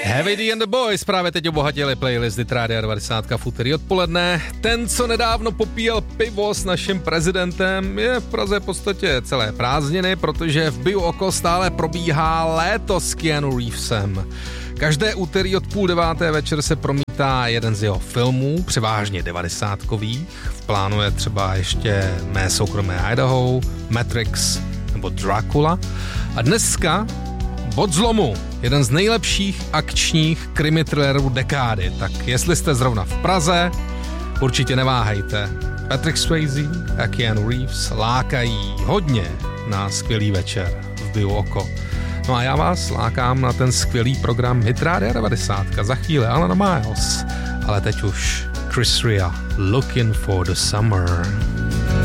Heavy D and the Boys právě teď obohatili playlist Hit Rádia 90 v úterý odpoledne. Ten, co nedávno popíjel pivo s naším prezidentem, je v Praze v podstatě celé prázdniny, protože v Bio Oko stále probíhá léto s Keanu Reevesem. Každé úterý od 8:30 večer se promítá jeden z jeho filmů, převážně 90kových. V plánu je třeba ještě Mé soukromé Idaho, Matrix nebo Dracula. A dneska Bod zlomu, jeden z nejlepších akčních krimi thrillerů dekády. Tak jestli jste zrovna v Praze, určitě neváhejte. Patrick Swayze a Keanu Reeves lákají hodně na skvělý večer v Bio Oko. No a já vás lákám na ten skvělý program Hit Rádia 90. Za chvíli Alana Miles, ale teď už Chris Rea, Looking for the Summer.